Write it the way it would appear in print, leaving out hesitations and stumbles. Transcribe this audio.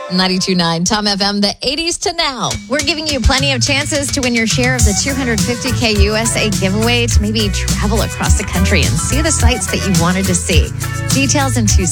92.9 Tom FM, the 80s to now. We're giving you plenty of chances to win your share of the $250K USA giveaway to maybe travel across the country and see the sights that you wanted to see. Details in 2